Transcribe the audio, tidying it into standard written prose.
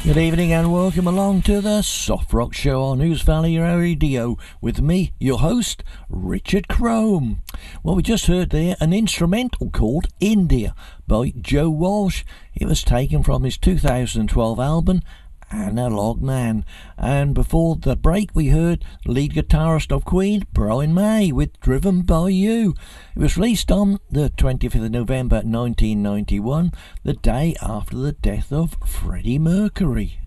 Good evening and welcome along to the Soft Rock Show on News Valley Radio with me, your host, Richard Crome. Well, we just heard there an instrumental called India by Joe Walsh. It was taken from his 2012 album Analog Man, and before the break we heard lead guitarist of Queen, Brian May, with Driven by You. It was released on the 25th of November 1991, the day after the death of Freddie Mercury.